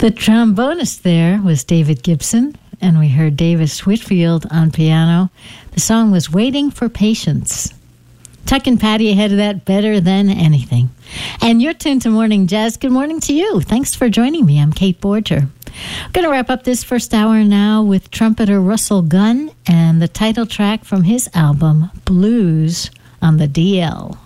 The trombonist there was David Gibson, and we heard Davis Whitfield on piano. The song was Waiting for Patience. Tuck and Patty ahead of that, Better Than Anything. And you're tuned to Morning Jazz. Good morning to you. Thanks for joining me. I'm Kate Borger. I'm going to wrap up this first hour now with trumpeter Russell Gunn and the title track from his album, Blues on the DL.